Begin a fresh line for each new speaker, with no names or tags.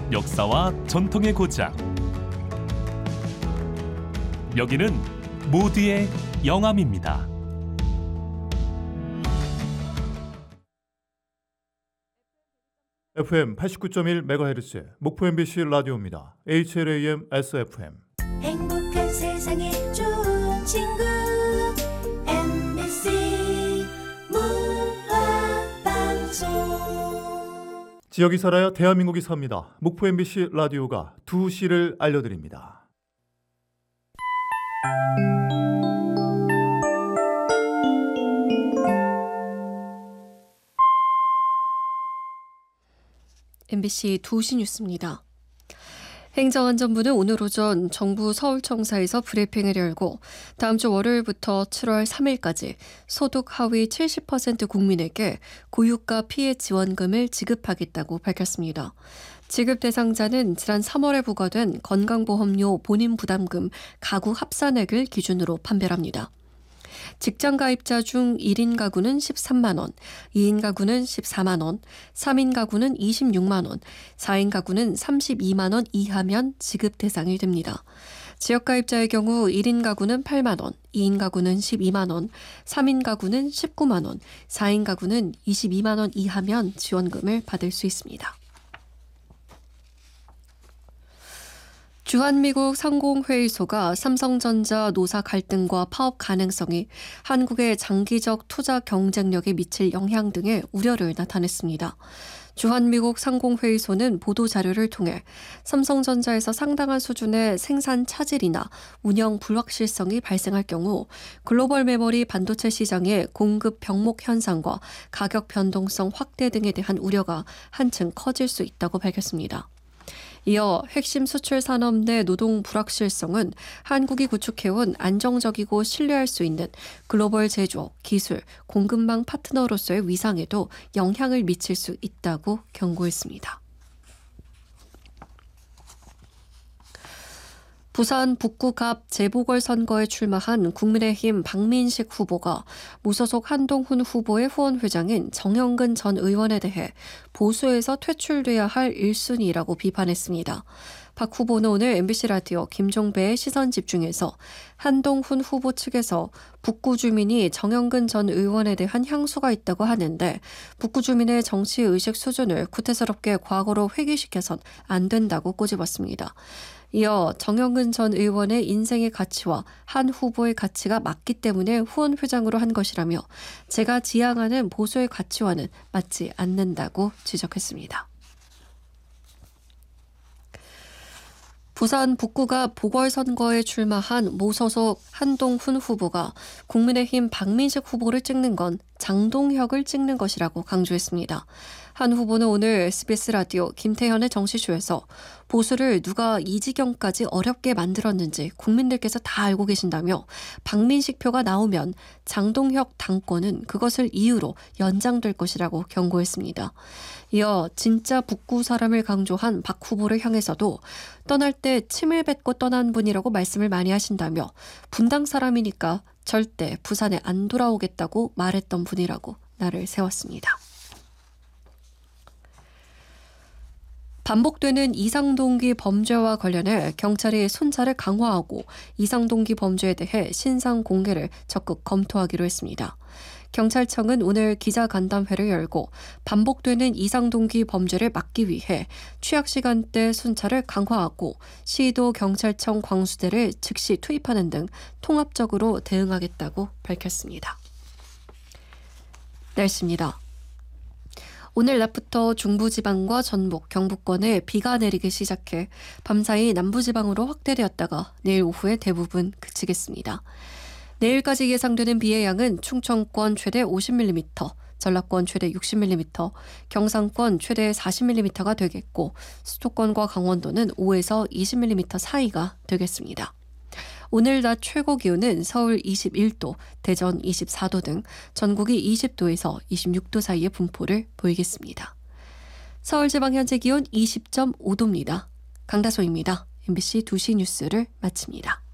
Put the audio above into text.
역사와 전통의 고장. 여기는 모두의 영암입니다.
FM 89.1MHz 목포 MBC 라디오입니다. HLAM SFM.
행복한 세상에 좋은 친구 MBC 문화방송.
지역이 살아야 대한민국이 삽니다. 목포 MBC 라디오가 2시를 알려드립니다.
MBC 2시 뉴스입니다. 행정안전부는 오늘 오전 정부 서울청사에서 브리핑을 열고 다음 주 월요일부터 7월 3일까지 소득 하위 70% 국민에게 고유가 피해 지원금을 지급하겠다고 밝혔습니다. 지급 대상자는 지난 3월에 부과된 건강보험료 본인 부담금 가구 합산액을 기준으로 판별합니다. 직장 가입자 중 1인 가구는 13만 원, 2인 가구는 14만 원, 3인 가구는 26만 원, 4인 가구는 32만 원 이하면 지급 대상이 됩니다. 지역 가입자의 경우 1인 가구는 8만 원, 2인 가구는 12만 원, 3인 가구는 19만 원, 4인 가구는 22만 원 이하면 지원금을 받을 수 있습니다. 주한미국 상공회의소가 삼성전자 노사 갈등과 파업 가능성이 한국의 장기적 투자 경쟁력에 미칠 영향 등의 우려를 나타냈습니다. 주한미국 상공회의소는 보도자료를 통해 삼성전자에서 상당한 수준의 생산 차질이나 운영 불확실성이 발생할 경우 글로벌 메모리 반도체 시장의 공급 병목 현상과 가격 변동성 확대 등에 대한 우려가 한층 커질 수 있다고 밝혔습니다. 이어 핵심 수출 산업 내 노동 불확실성은 한국이 구축해온 안정적이고 신뢰할 수 있는 글로벌 제조, 기술, 공급망 파트너로서의 위상에도 영향을 미칠 수 있다고 경고했습니다. 부산 북구갑 재보궐선거에 출마한 국민의힘 박민식 후보가 무소속 한동훈 후보의 후원회장인 정영근 전 의원에 대해 보수에서 퇴출돼야 할 1순위라고 비판했습니다. 박 후보는 오늘 MBC 라디오 김종배의 시선집중에서 한동훈 후보 측에서 북구 주민이 정영근 전 의원에 대한 향수가 있다고 하는데 북구 주민의 정치의식 수준을 구태스럽게 과거로 회귀시켜선 안 된다고 꼬집었습니다. 이어 정영근 전 의원의 인생의 가치와 한 후보의 가치가 맞기 때문에 후원회장으로 한 것이라며 제가 지향하는 보수의 가치와는 맞지 않는다고 지적했습니다. 부산 북구가 보궐선거에 출마한 무소속 한동훈 후보가 국민의힘 박민식 후보를 찍는 건 장동혁을 찍는 것이라고 강조했습니다. 한 후보는 오늘 SBS 라디오 김태현의 정치쇼에서 보수를 누가 이 지경까지 어렵게 만들었는지 국민들께서 다 알고 계신다며 박민식 표가 나오면 장동혁 당권은 그것을 이유로 연장될 것이라고 경고했습니다. 이어 진짜 북구 사람을 강조한 박 후보를 향해서도 떠날 때 침을 뱉고 떠난 분이라고 말씀을 많이 하신다며 분당 사람이니까 절대 부산에 안 돌아오겠다고 말했던 분이라고 날을 세웠습니다. 반복되는 이상동기 범죄와 관련해 경찰이 순찰을 강화하고 이상동기 범죄에 대해 신상 공개를 적극 검토하기로 했습니다. 경찰청은 오늘 기자간담회를 열고 반복되는 이상동기 범죄를 막기 위해 취약시간대 순찰을 강화하고 시도 경찰청 광수대를 즉시 투입하는 등 통합적으로 대응하겠다고 밝혔습니다. 날씨입니다. 오늘 낮부터 중부지방과 전북, 경북권에 비가 내리기 시작해 밤사이 남부지방으로 확대되었다가 내일 오후에 대부분 그치겠습니다. 내일까지 예상되는 비의 양은 충청권 최대 50mm, 전라권 최대 60mm, 경상권 최대 40mm가 되겠고 수도권과 강원도는 5에서 20mm 사이가 되겠습니다. 오늘 낮 최고 기온은 서울 21도, 대전 24도 등 전국이 20도에서 26도 사이의 분포를 보이겠습니다. 서울지방 현재 기온 20.5도입니다. 강다솜입니다. MBC 2시 뉴스를 마칩니다.